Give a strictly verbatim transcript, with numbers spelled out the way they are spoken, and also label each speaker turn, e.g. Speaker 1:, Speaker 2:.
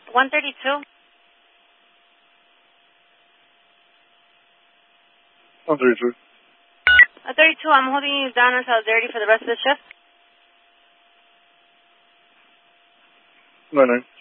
Speaker 1: one thirty-two.
Speaker 2: one thirty-two.
Speaker 1: Uh, thirty-two, I'm holding you down in solidarity for the rest of the shift.
Speaker 2: nine nine.